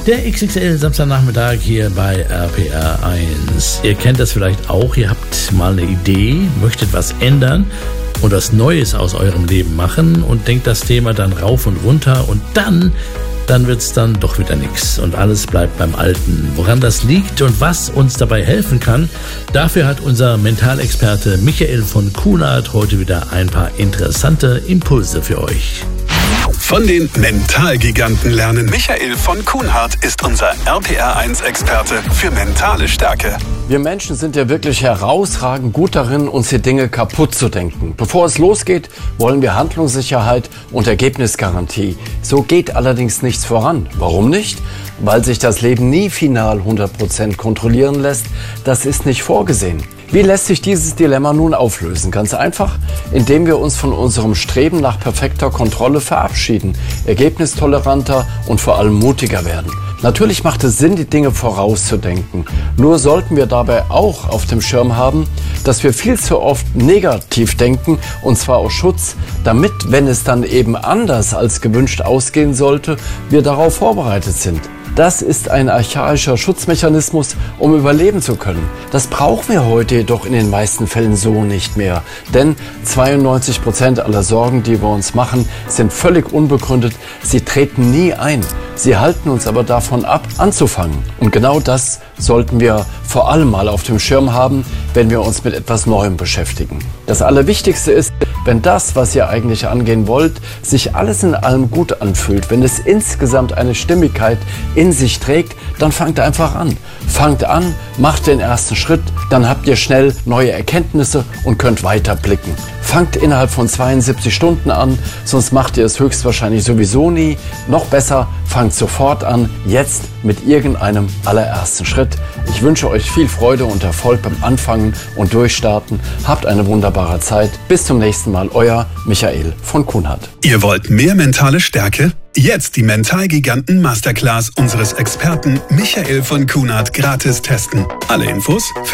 Der XXL Samstagnachmittag hier bei RPR1. Ihr kennt das vielleicht auch, ihr habt mal eine Idee, möchtet was ändern und was Neues aus eurem Leben machen und denkt das Thema dann rauf und runter und dann wird's dann doch wieder nix und alles bleibt beim Alten. Woran das liegt und was uns dabei helfen kann, dafür hat unser Mentalexperte Michael von Kuhnert heute wieder ein paar interessante Impulse für euch. Von den Mentalgiganten lernen. Michael von Kuhnert ist unser RPR1-Experte für mentale Stärke. Wir Menschen sind ja wirklich herausragend gut darin, uns die Dinge kaputt zu denken. Bevor es losgeht, wollen wir Handlungssicherheit und Ergebnisgarantie. So geht allerdings nichts voran. Warum nicht? Weil sich das Leben nie final 100% kontrollieren lässt. Das ist nicht vorgesehen. Wie lässt sich dieses Dilemma nun auflösen? Ganz einfach, indem wir uns von unserem Streben nach perfekter Kontrolle verabschieden, ergebnistoleranter und vor allem mutiger werden. Natürlich macht es Sinn, die Dinge vorauszudenken. Nur sollten wir dabei auch auf dem Schirm haben, dass wir viel zu oft negativ denken, und zwar aus Schutz, damit, wenn es dann eben anders als gewünscht ausgehen sollte, wir darauf vorbereitet sind. Das ist ein archaischer Schutzmechanismus, um überleben zu können. Das brauchen wir heute jedoch in den meisten Fällen so nicht mehr. Denn 92% aller Sorgen, die wir uns machen, sind völlig unbegründet. Sie treten nie ein. Sie halten uns aber davon ab, anzufangen. Und genau das sollten wir vor allem mal auf dem Schirm haben, wenn wir uns mit etwas Neuem beschäftigen. Das Allerwichtigste ist, wenn das, was ihr eigentlich angehen wollt, sich alles in allem gut anfühlt, wenn es insgesamt eine Stimmigkeit in sich trägt, dann fangt einfach an. Fangt an, macht den ersten Schritt, dann habt ihr schnell neue Erkenntnisse und könnt weiter blicken. Fangt innerhalb von 72 Stunden an, sonst macht ihr es höchstwahrscheinlich sowieso nie. Noch besser, fangt sofort an, jetzt mit irgendeinem allerersten Schritt. Ich wünsche euch viel Freude und Erfolg beim Anfangen und Durchstarten. Habt eine wunderbare Zeit. Bis zum nächsten Mal, euer Michael von Kuhnert. Ihr wollt mehr mentale Stärke? Jetzt die Mentalgiganten Masterclass unseres Experten Michael von Kuhnert gratis testen. Alle Infos